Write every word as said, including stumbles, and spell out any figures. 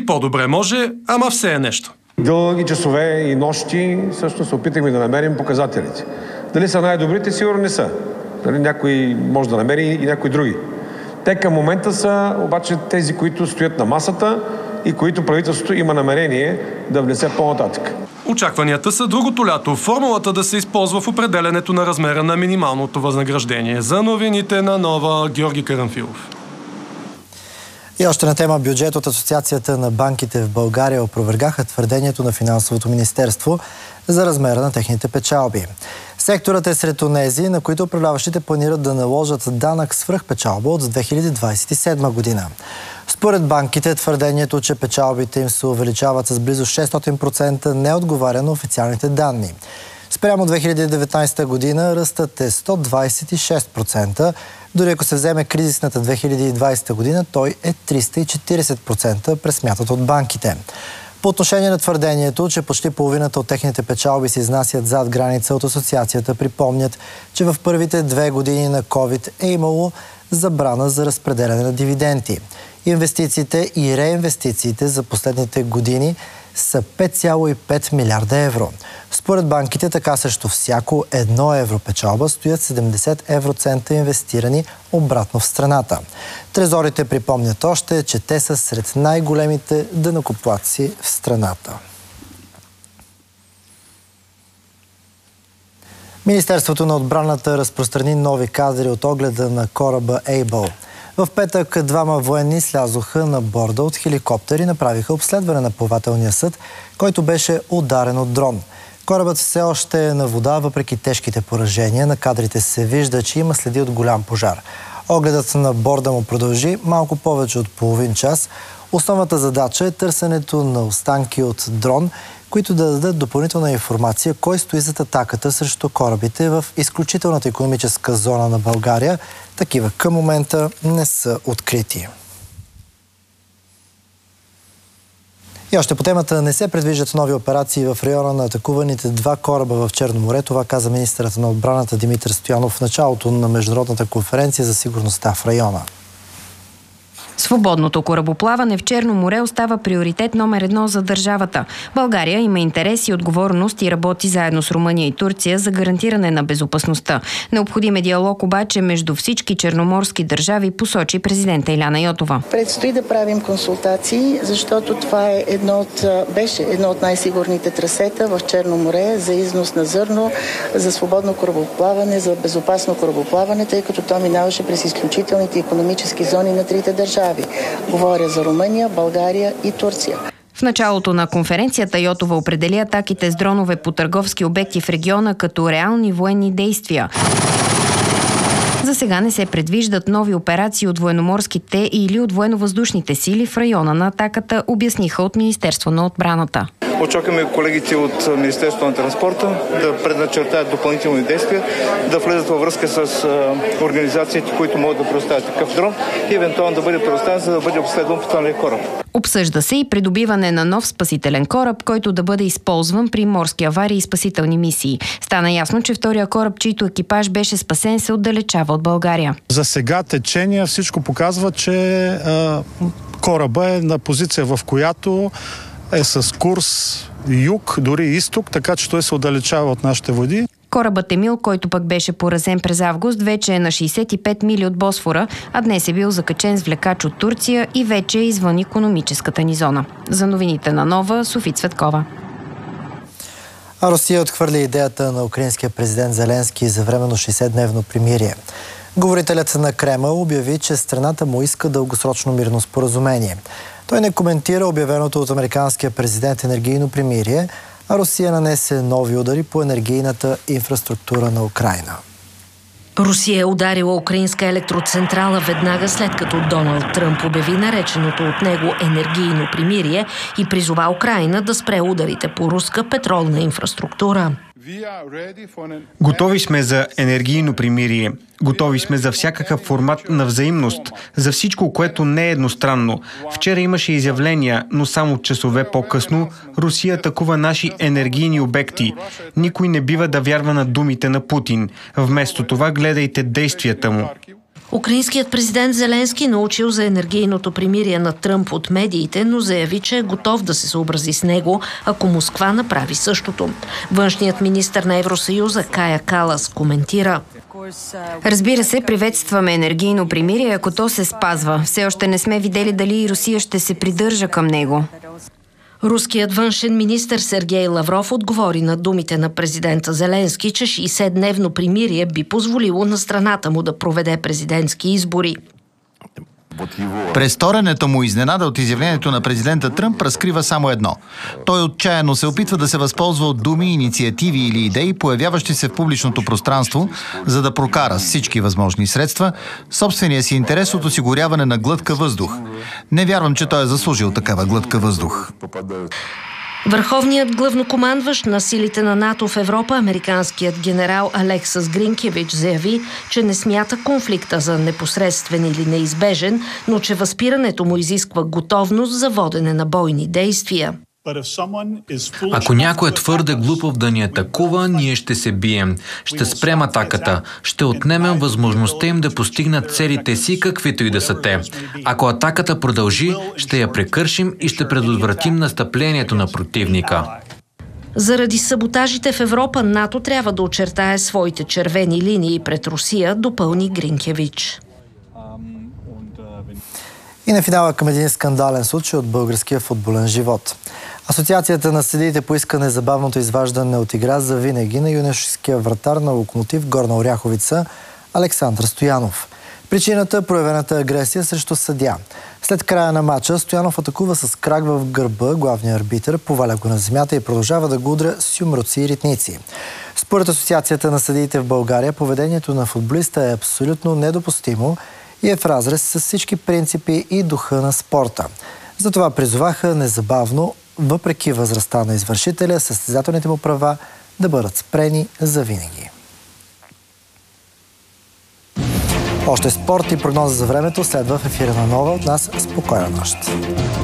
И по-добре може, ама все е нещо. Дълги часове и нощи също се опитахме да намерим показателите. Дали са най-добрите? Сигурно не са. Дали някой може да намери и някои други. Те към момента са обаче тези, които стоят на масата и които правителството има намерение да внесе по-нататък. Очакванията са другото лято формулата да се използва в определянето на размера на минималното възнаграждение. За новините на Нова, Георги Карамфилов. И още на тема бюджет от Асоциацията на банките в България опровергаха твърдението на Финансовото министерство за размера на техните печалби. Секторът е сред онези, на които управляващите планират да наложат данък свръхпечалба от две хиляди двадесет и седма година. Според банките, твърдението, че печалбите им се увеличават с близо шестстотин процента, не отговаря на официалните данни. Спрямо две хиляди и деветнадесета година ръстът е сто двадесет и шест процента, дори ако се вземе кризисната две хиляди и двадесета година, той е триста и четиридесет процента, пресмятат от банките. По отношение на твърдението, че почти половината от техните печалби се изнасят зад граница, от асоциацията припомнят, че в първите две години на ковид е имало забрана за разпределяне на дивиденти. Инвестициите и реинвестициите за последните години са пет цяло и пет милиарда евро. Според банките, така също всяко едно евро печалба стоят седемдесет евроцента инвестирани обратно в страната. Трезорите припомнят още, че те са сред най-големите данъкоплатци в страната. Министерството на отбраната разпространи нови кадри от огледа на кораба Able. В петък двама военни слязоха на борда от хеликоптер и направиха обследване на плавателния съд, който беше ударен от дрон. Корабът все още е на вода, въпреки тежките поражения. На кадрите се вижда, че има следи от голям пожар. Огледът на борда му продължи малко повече от половин час. Основната задача е търсенето на останки от дрон, които да дадат допълнителна информация кой стои зад атаката срещу корабите в изключителната икономическа зона на България. Такива към момента не са открити. И още по темата, не се предвиждат нови операции в района на атакуваните два кораба в Черно море. Това каза министърът на отбраната Димитър Стоянов в началото на Международната конференция за сигурността в района. Свободното корабоплаване в Черно море остава приоритет номер едно за държавата. България има интерес и отговорност и работи заедно с Румъния и Турция за гарантиране на безопасността. Необходим е диалог обаче между всички черноморски държави, посочи президента Иляна Йотова. Предстои да правим консултации, защото това е едно от, беше едно от най-сигурните трасета в Черно море за износ на зърно, за свободно корабоплаване, за безопасно корабоплаване, тъй като то минаваше през изключителните икономически зони на трите държави. Говоря за Румъния, България и Турция. В началото на конференцията Йотова определи атаките с дронове по търговски обекти в региона като реални военни действия. За сега не се предвиждат нови операции от военноморските или от военновъздушните сили в района на атаката, обясниха от Министерство на отбраната. Очакваме колегите от Министерството на транспорта да предначертаят допълнителни действия, да влезат във връзка с организациите, които могат да предоставят такъв дрон и евентуално да бъде предоставен, за да бъде обследван потонния кораб. Обсъжда се и придобиване на нов спасителен кораб, който да бъде използван при морски аварии и спасителни мисии. Стана ясно, че втория кораб, чийто екипаж беше спасен, се отдалечава от България. За сега течения всичко показва, че а, кораба е на позиция, в която е с курс юг, дори изток, така че той се отдалечава от нашите води. Корабът Емил, който пък беше поразен през август, вече е на шейсет и пет мили от Босфора, а днес е бил закачен с влекач от Турция и вече е извън икономическата ни зона. За новините на Нова, Софи Цветкова. А Русия отхвърли идеята на украинския президент Зеленски за временно шейсетдневно примирие. Говорителят на Кремъл обяви, че страната му иска дългосрочно мирно споразумение. Той не коментира обявеното от американския президент енергийно примирие, а Русия нанесе нови удари по енергийната инфраструктура на Украйна. Русия е ударила украинска електроцентрала веднага след като Доналд Тръмп обяви нареченото от него енергийно примирие и призова Украйна да спре ударите по руска петролна инфраструктура. Готови сме за енергийно примирие. Готови сме за всякакъв формат на взаимност, за всичко, което не е едностранно. Вчера имаше изявления, но само часове по-късно Русия атакува наши енергийни обекти. Никой не бива да вярва на думите на Путин. Вместо това гледайте действията му. Украинският президент Зеленски научил за енергийното примирие на Тръмп от медиите, но заяви, че е готов да се съобрази с него, ако Москва направи същото. Външният министър на Евросъюза Кая Калас коментира: Разбира се, приветстваме енергийно примирие, ако то се спазва. Все още не сме видели дали и Русия ще се придържа към него. Руският външен министър Сергей Лавров отговори на думите на президента Зеленски, че шейсетдневно примирие би позволило на страната му да проведе президентски избори. Престоренето му изненада от изявлението на президента Тръмп разкрива само едно. Той отчаяно се опитва да се възползва от думи, инициативи или идеи, появяващи се в публичното пространство, за да прокара с всички възможни средства собствения си интерес от осигуряване на глътка въздух. Не вярвам, че той е заслужил такава глътка въздух. Върховният главнокомандващ на силите на НАТО в Европа, американският генерал Алексас Гринкевич, заяви, че не смята конфликта за непосредствен или неизбежен, но че възпирането му изисква готовност за водене на бойни действия. Ако някой е твърде глупав да ни атакува, ние ще се бием. Ще спрем атаката. Ще отнемем възможността им да постигнат целите си, каквито и да са те. Ако атаката продължи, ще я прекършим и ще предотвратим настъплението на противника. Заради саботажите в Европа, НАТО трябва да очертае своите червени линии пред Русия, допълни Гринкевич. И на финала към един скандален случай от българския футболен живот. Асоциацията на съдиите поиска незабавното изваждане от игра за винаги на юношеския вратар на Локомотив Горна Оряховица Александър Стоянов. Причината – проявената агресия срещу съдия. След края на матча Стоянов атакува с крак в гърба главния арбитър, поваля го на земята и продължава да го удря с юмруци и ритници. Според Асоциацията на съдиите в България, поведението на футболиста е абсолютно недопустимо и е в разрез с всички принципи и духа на спорта. Затова призоваха незабавно, въпреки възрастта на извършителя, състезателните му права да бъдат спрени завинаги. Още спорт и прогноза за времето следва в ефира на Нова. От нас спокойна нощ!